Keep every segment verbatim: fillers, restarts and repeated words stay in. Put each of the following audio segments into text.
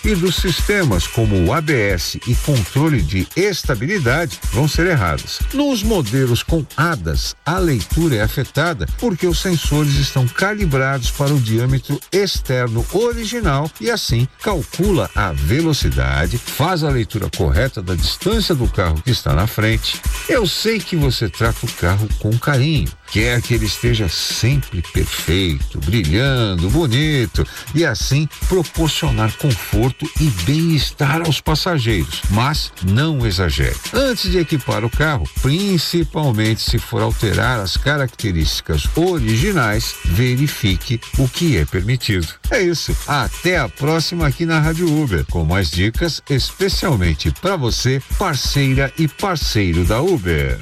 e dos sistemas como o A B S e controle de estabilidade vão ser erradas. Nos modelos com A D A S, a leitura é afetada porque os sensores estão calibrados para o diâmetro externo original e assim calcula a velocidade, faz a leitura correta da distância do carro que está na frente. Eu sei que você trata o carro com carinho, quer que ele esteja sempre perfeito, brilhando, bonito e assim proporcionar conforto e bem-estar aos passageiros, mas não exagere. Antes de equipar o carro, principalmente se for alterar as características originais, verifique o que é permitido. É isso, até a próxima aqui na Rádio Uber, com mais dicas especialmente para você, parceira e parceiro da Uber.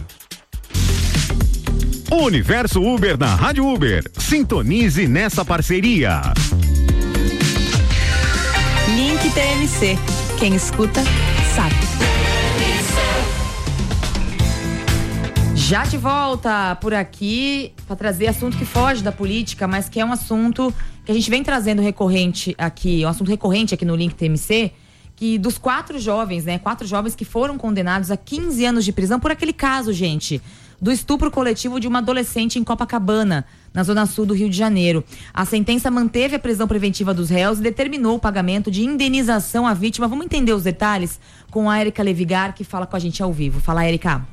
O Universo Uber na Rádio Uber. Sintonize nessa parceria. Link T M C. Quem escuta, sabe. Já de volta por aqui para trazer assunto que foge da política, mas que é um assunto que a gente vem trazendo recorrente aqui, um assunto recorrente aqui no Link T M C, que dos quatro jovens, né? Quatro jovens que foram condenados a quinze anos de prisão por aquele caso, gente, do estupro coletivo de uma adolescente em Copacabana, na zona sul do Rio de Janeiro. A sentença manteve a prisão preventiva dos réus e determinou o pagamento de indenização à vítima. Vamos entender os detalhes com a Érica Levigar, que fala com a gente ao vivo. Fala, Érica.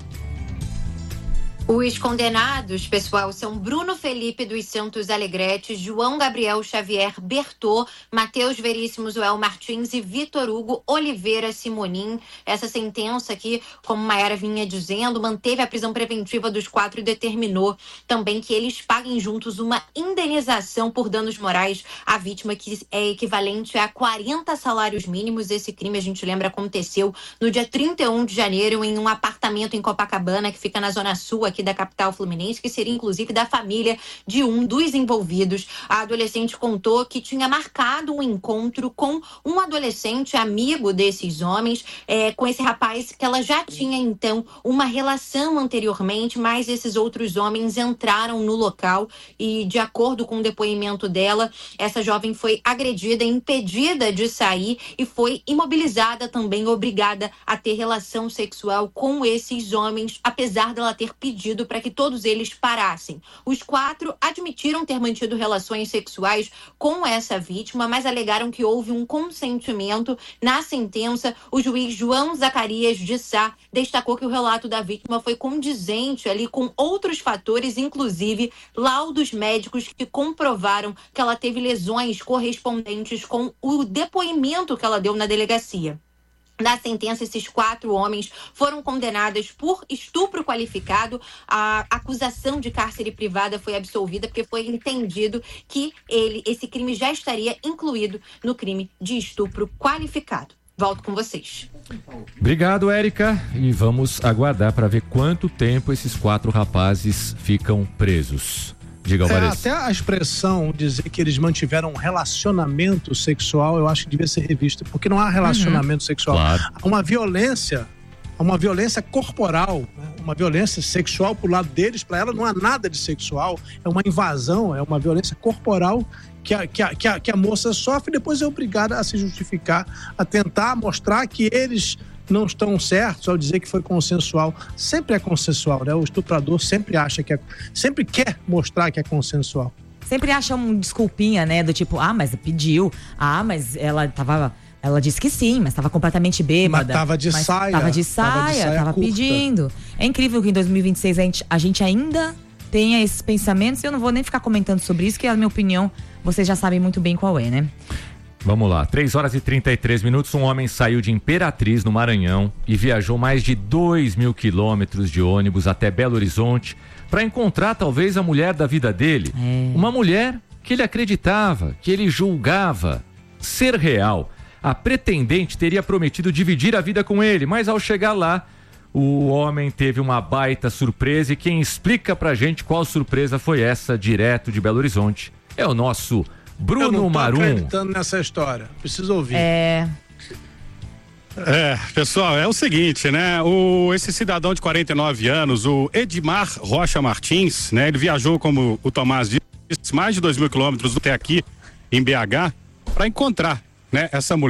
Os condenados, pessoal, são Bruno Felipe dos Santos Alegrete, João Gabriel Xavier Bertô, Matheus Veríssimo Joel Martins e Vitor Hugo Oliveira Simonim. Essa sentença aqui, como Maiara vinha dizendo, manteve a prisão preventiva dos quatro e determinou também que eles paguem juntos uma indenização por danos morais à vítima, que é equivalente a quarenta salários mínimos. Esse crime, a gente lembra, aconteceu no dia trinta e um de janeiro em um apartamento em Copacabana, que fica na zona sul aqui da capital fluminense, que seria inclusive da família de um dos envolvidos. A adolescente contou que tinha marcado um encontro com um adolescente amigo desses homens, é, com esse rapaz, que ela já tinha então uma relação anteriormente, mas esses outros homens entraram no local e, de acordo com o depoimento dela, essa jovem foi agredida, impedida de sair e foi imobilizada também, obrigada a ter relação sexual com esses homens, apesar dela ter pedido para que todos eles parassem. Os quatro admitiram ter mantido relações sexuais com essa vítima, mas alegaram que houve um consentimento. Na sentença, o juiz João Zacarias de Sá destacou que o relato da vítima foi condizente ali com outros fatores, inclusive laudos médicos que comprovaram que ela teve lesões correspondentes com o depoimento que ela deu na delegacia. Na sentença, esses quatro homens foram condenados por estupro qualificado. A acusação de cárcere privada foi absolvida porque foi entendido que ele, esse crime já estaria incluído no crime de estupro qualificado. Volto com vocês. Obrigado, Érica. E vamos aguardar para ver quanto tempo esses quatro rapazes ficam presos. Diga, é, até a expressão dizer que eles mantiveram um relacionamento sexual, eu acho que devia ser revista, porque não há relacionamento uhum. sexual. Claro. Há uma violência, uma violência corporal, né? Uma violência sexual pro lado deles, para ela não há nada de sexual, é uma invasão, é uma violência corporal que a, que a, que a, que a moça sofre e depois é obrigada a se justificar, a tentar mostrar que eles não estão certos ao dizer que foi consensual. Sempre é consensual, né? O estuprador sempre acha que é, sempre quer mostrar que é consensual. Sempre acha um desculpinha, né? Do tipo, ah, mas pediu, ah, mas ela tava... Ela disse que sim, mas estava completamente bêbada. Mas tava de mas saia. Tava de saia, tava, de saia tava pedindo. É incrível que em dois mil e vinte e seis a gente, a gente ainda tenha esses pensamentos. Eu não vou nem ficar comentando sobre isso, que a minha opinião, vocês já sabem muito bem qual é, né? Vamos lá, três horas e trinta e três minutos, um homem saiu de Imperatriz, no Maranhão, e viajou mais de dois mil quilômetros de ônibus até Belo Horizonte para encontrar talvez a mulher da vida dele. É. Uma mulher que ele acreditava, que ele julgava ser real. A pretendente teria prometido dividir a vida com ele, mas ao chegar lá, o homem teve uma baita surpresa, e quem explica pra gente qual surpresa foi essa, direto de Belo Horizonte, é o nosso Bruno Eu não tô Marum. acreditando nessa história. Preciso ouvir. É. É, pessoal, é o seguinte, né? O, esse cidadão de quarenta e nove anos, o Edmar Rocha Martins, né? Ele viajou, como o Tomás disse, mais de dois mil quilômetros até aqui, em B H, para encontrar, né, essa mulher.